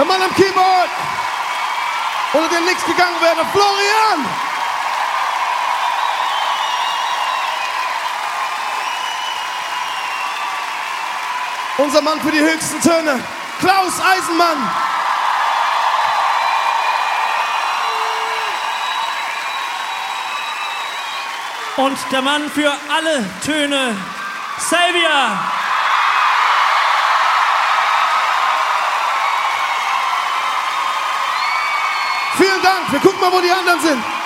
Mann am Keyboard. Ohne den nichts gegangen wäre, Florian. Unser Mann für die höchsten Töne, Klaus Eisenmann. Und der Mann für alle Töne, Xavier. Vielen Dank. Wir gucken mal, wo die anderen sind.